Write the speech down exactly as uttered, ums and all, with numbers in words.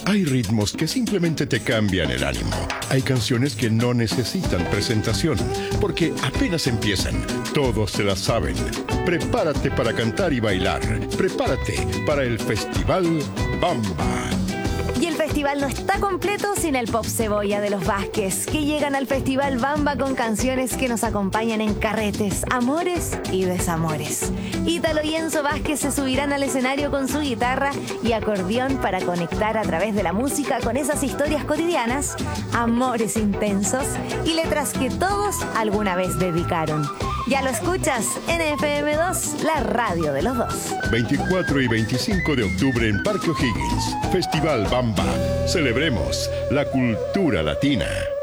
Hay ritmos que simplemente te cambian el ánimo. Hay canciones que no necesitan presentación, porque apenas empiezan, todos se las saben. Prepárate para cantar y bailar. Prepárate para el Festival Bamba. Y el festival no está completo sin el Pop Cebolla de los Vázquez, que llegan al Festival Bamba con canciones que nos acompañan en carretes, amores y desamores. Ítalo y Enzo Vázquez se subirán al escenario con su guitarra y acordeón para conectar a través de la música con esas historias cotidianas, amores intensos y letras que todos alguna vez dedicaron. Ya lo escuchas en F M dos, la radio de los dos. veinticuatro y veinticinco de octubre en Parque O'Higgins. Festival Bamba. Celebremos la cultura latina.